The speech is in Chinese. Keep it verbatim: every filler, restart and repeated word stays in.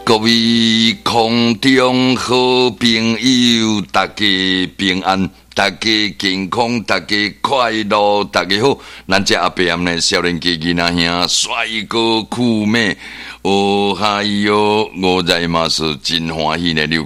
各位空中好朋友，大家平安，大家健康，大家快乐，大家好。咱这阿伯呢，少年家囡仔兄，帅哥酷妹，哦嗨哟，我在嘛是真欢喜呢。